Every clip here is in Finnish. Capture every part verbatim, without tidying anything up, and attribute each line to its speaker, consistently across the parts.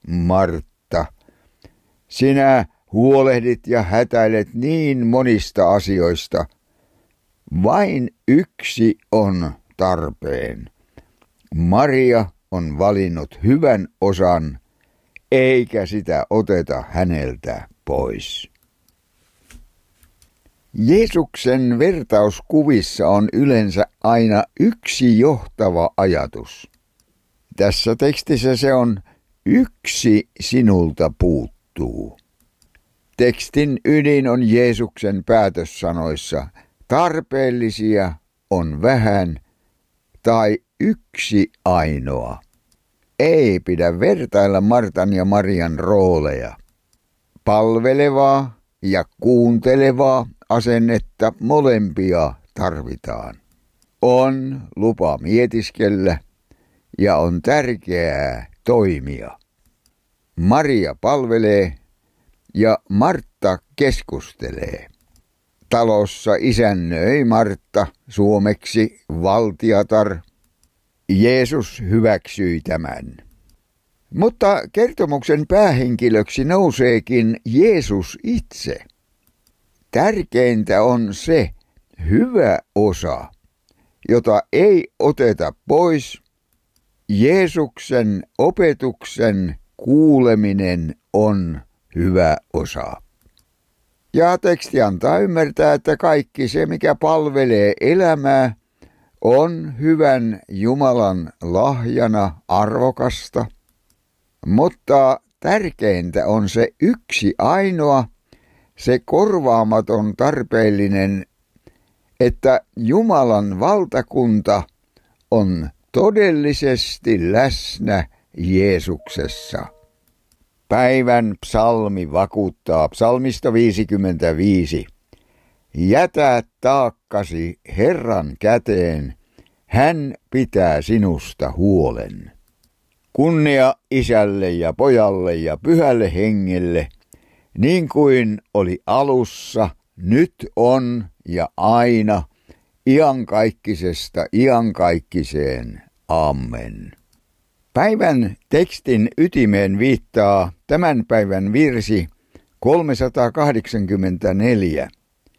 Speaker 1: Martta, sinä huolehdit ja hätäilet niin monista asioista. Vain yksi on tarpeen. Maria on valinnut hyvän osan, eikä sitä oteta häneltä pois. Jeesuksen vertauskuvissa on yleensä aina yksi johtava ajatus. Tässä tekstissä se on yksi sinulta puuttuu. Tekstin ydin on Jeesuksen päätössanoissa. Tarpeellisia on vähän tai yksi ainoa. Ei pidä vertailla Martan ja Marian rooleja. Palvelevaa ja kuuntelevaa asennetta molempia tarvitaan. On lupa mietiskellä ja on tärkeää toimia. Maria palvelee ja Martta keskustelee. Talossa isännöi Martta, suomeksi valtiatar. Jeesus hyväksyi tämän. Mutta kertomuksen päähenkilöksi nouseekin Jeesus itse. Tärkeintä on se hyvä osa, jota ei oteta pois. Jeesuksen opetuksen kuuleminen on hyvä osa. Ja teksti antaa ymmärtää, että kaikki se, mikä palvelee elämää, on hyvän Jumalan lahjana arvokasta. Mutta tärkeintä on se yksi ainoa, se korvaamaton tarpeellinen, että Jumalan valtakunta on todellisesti läsnä Jeesuksessa. Päivän psalmi vakuuttaa psalmista viisikymmentäviisi. Jätä taakkasi Herran käteen, hän pitää sinusta huolen. Kunnia Isälle ja Pojalle ja Pyhälle Hengelle, niin kuin oli alussa, nyt on ja aina, iankaikkisesta iankaikkiseen. Amen. Päivän tekstin ytimeen viittaa tämän päivän virsi kolmesataakahdeksankymmentäneljä.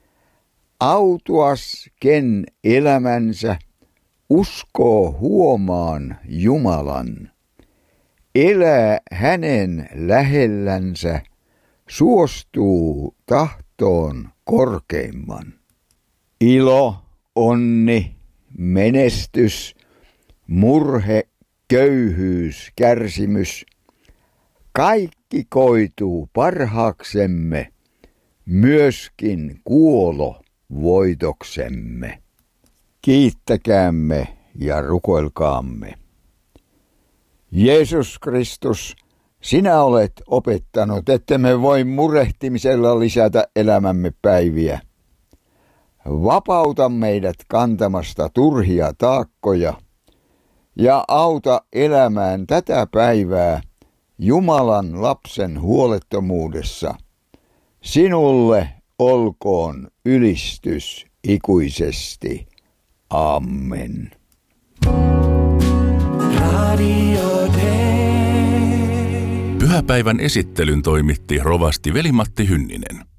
Speaker 1: Autuas, ken elämänsä uskoo huomaan Jumalan, elää hänen lähellänsä, suostuu tahtoon korkeimman. Ilo, onni, menestys, murhe, köyhyys, kärsimys, kaikki koituu parhaaksemme, myöskin kuolo voitoksemme. Kiittäkäämme ja rukoilkaamme. Jeesus Kristus, sinä olet opettanut, ettemme voi murehtimisella lisätä elämämme päiviä. Vapauta meidät kantamasta turhia taakkoja ja auta elämään tätä päivää Jumalan lapsen huolettomuudessa. Sinulle olkoon ylistys ikuisesti. Amen.
Speaker 2: Pyhäpäivän esittelyn toimitti rovasti Veli-Matti Hynninen.